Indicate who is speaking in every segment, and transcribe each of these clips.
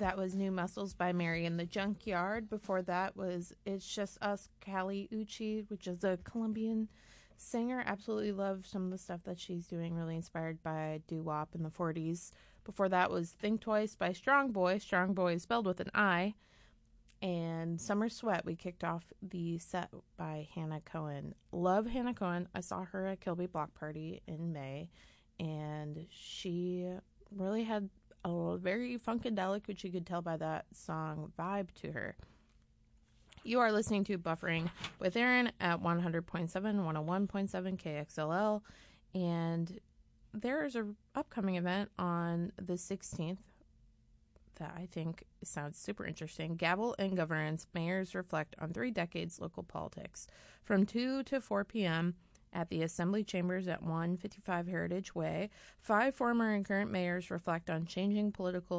Speaker 1: That was New Muscles by Mary in the Junkyard. Before that was It's Just Us, Kali Uchis, which is a Colombian singer. Absolutely love some of the stuff that she's doing, really inspired by doo-wop in the 40s. Before that was Think Twice by Strong Boy. Strong Boy is spelled with an I. And Summer Sweat, we kicked off the set by Hannah Cohen. Love Hannah Cohen. I saw her at Kilby Block Party in May, and she really had a very funkadelic, which you could tell by that song, vibe to her. You are listening to Buffering with Aaron at 100.7, 101.7 KXLL, and there is an upcoming event on the 16th that I think sounds super interesting. Gavel and Governance, Mayors Reflect on 3 Decades Local Politics, from 2 to 4 p.m. at the Assembly Chambers at 155 Heritage Way. 5 former and current mayors reflect on changing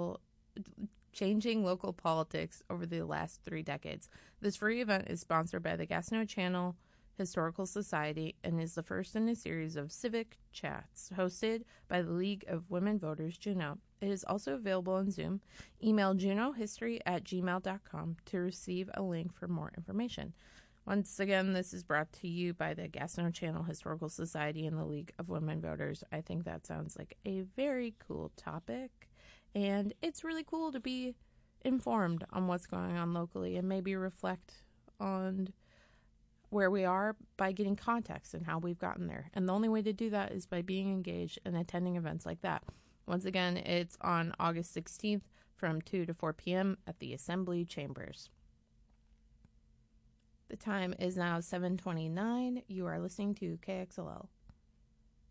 Speaker 1: local politics over the last 3 decades. This free event is sponsored by the Gastineau Channel Historical Society and is the first in a series of civic chats hosted by the League of Women Voters Juneau. It is also available on Zoom. Email juneauhistory@gmail.com to receive a link for more information. Once again, this is brought to you by the Gastineau Channel Historical Society and the League of Women Voters. I think that sounds like a very cool topic, and it's really cool to be informed on what's going on locally and maybe reflect on where we are by getting context and how we've gotten there. And the only way to do that is by being engaged and attending events like that. Once again, it's on August 16th from 2 to 4 p.m. at the Assembly Chambers. The time is now 7:29. You are listening to KXLL.